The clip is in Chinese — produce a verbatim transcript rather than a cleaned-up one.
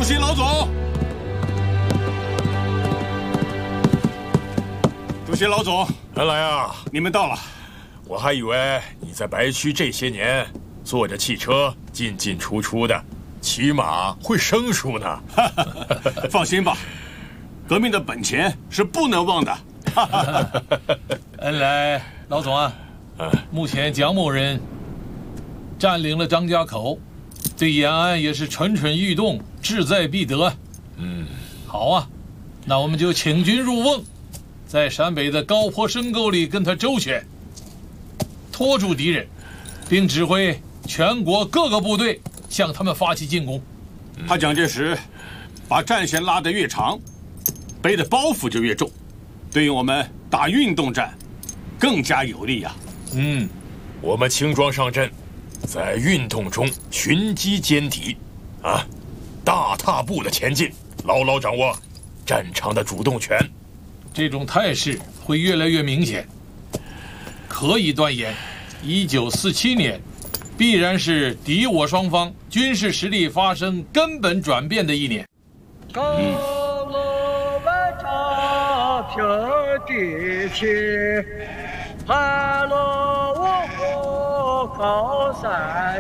主席老总，主席老总， 原来啊， 你们到了。 我还以为你在白区这些年坐着汽车进进出出的，起码会生疏呢。 放心吧，革命的本钱是不能忘的。 恩来，老总啊，目前蒋某人占领了张家口，对延安也是蠢蠢欲动，志在必得。 嗯， 好啊，那我们就请军入瓮，在陕北的高坡深沟里跟他周旋，拖住敌人，并指挥全国各个部队向他们发起进攻。 他蒋介石把战线拉得越长，背的包袱就越重，对于我们打运动战更加有利呀。 嗯， 我们轻装上阵，在运动中寻机歼敌，啊，大踏步的前进，牢牢掌握战场的主动权。 这种态势会越来越明显，可以断言，一九四七年必然是敌我双方军事实力发生根本转变的一年。 高楼万丈平地起，海落五湖高山